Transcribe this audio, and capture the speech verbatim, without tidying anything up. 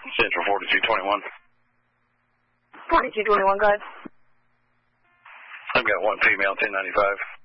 Central forty-two twenty-one. forty-two twenty-one, go ahead. I've got one female, ten ninety-five.